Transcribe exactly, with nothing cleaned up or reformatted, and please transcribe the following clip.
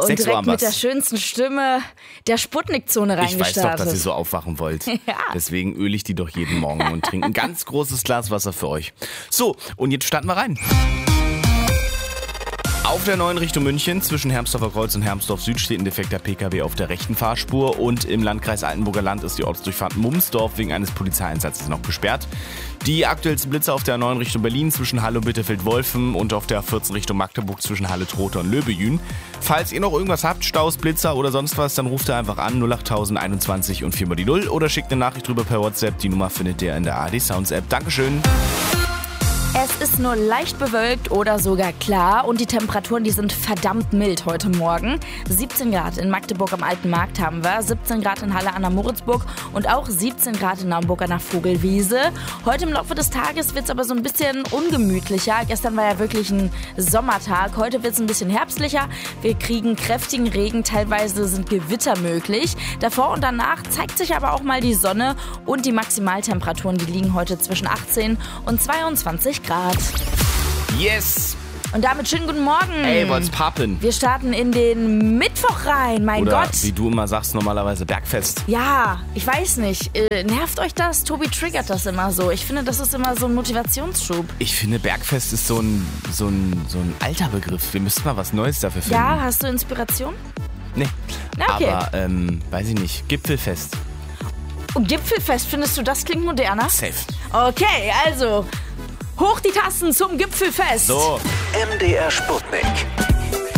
und sechs Uhr direkt am mit was. der schönsten Stimme der Sputnik-Zone Ich weiß reingestartet. doch, dass ihr so aufwachen wollt. Ja. Deswegen öle ich die doch jeden Morgen und trinke ein ganz großes Glas Wasser für euch. So, und jetzt starten wir rein. Auf der neuen Richtung München zwischen Hermsdorfer Kreuz und Hermsdorf Süd steht ein defekter P K W auf der rechten Fahrspur und im Landkreis Altenburger Land ist die Ortsdurchfahrt Mumsdorf wegen eines Polizeieinsatzes noch gesperrt. Die aktuellsten Blitze auf der neuen Richtung Berlin zwischen Halle und Bitterfeld-Wolfen und auf der vierzehn Richtung Magdeburg zwischen Halle Trotha und Löbejün. Falls ihr noch irgendwas habt, Staus, Blitzer oder sonst was, dann ruft ihr einfach an null acht null null einundzwanzig und viermal die null oder schickt eine Nachricht rüber per WhatsApp. Die Nummer findet ihr in der A R D Sounds App. Dankeschön. Es ist nur leicht bewölkt oder sogar klar und die Temperaturen, die sind verdammt mild heute Morgen. siebzehn Grad in Magdeburg am Alten Markt haben wir, siebzehn Grad in Halle an der Moritzburg und auch siebzehn Grad in Naumburg an der Vogelwiese. Heute im Laufe des Tages wird es aber so ein bisschen ungemütlicher. Gestern war ja wirklich ein Sommertag, heute wird es ein bisschen herbstlicher. Wir kriegen kräftigen Regen, teilweise sind Gewitter möglich. Davor und danach zeigt sich aber auch mal die Sonne und die Maximaltemperaturen, die liegen heute zwischen achtzehn und zweiundzwanzig Grad. Yes! Und damit schönen guten Morgen. Ey, wollt's pappen? Wir starten in den Mittwoch rein, mein Oder Gott. wie du immer sagst, normalerweise Bergfest. Ja, ich weiß nicht. Äh, nervt euch das? Tobi triggert das immer so. Ich finde, das ist immer so ein Motivationsschub. Ich finde, Bergfest ist so ein, so ein, so ein alter Begriff. Wir müssten mal was Neues dafür finden. Ja, hast du Inspiration? Nee. Na, okay. Aber, ähm, weiß ich nicht. Gipfelfest. Und Gipfelfest, findest du, das klingt moderner? Safe. Okay, also, hoch die Tasten zum Gipfelfest. So. M D R Sputnik.